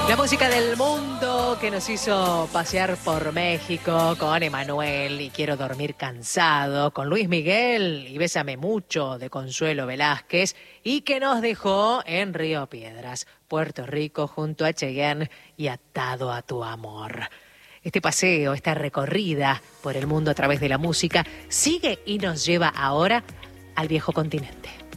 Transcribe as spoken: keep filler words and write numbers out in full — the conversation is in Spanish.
La música del mundo que nos hizo pasear por México con Emanuel y Quiero dormir cansado, con Luis Miguel y Bésame mucho de Consuelo Velázquez, y que nos dejó en Río Piedras, Puerto Rico, junto a Cheyenne y Atado a tu amor. Este paseo, esta recorrida por el mundo a través de la música sigue y nos lleva ahora al viejo continente.